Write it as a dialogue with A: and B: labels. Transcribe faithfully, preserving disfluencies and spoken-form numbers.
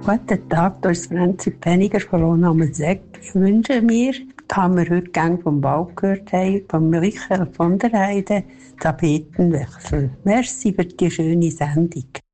A: Guten Tag, hier ist Franzi Penniger von Lohnamelseck. Ich wünsche mir, da haben wir heute gerne vom Bau gehört haben, von Michael von der Heide, Tapetenwechsel. Merci für die schöne Sendung.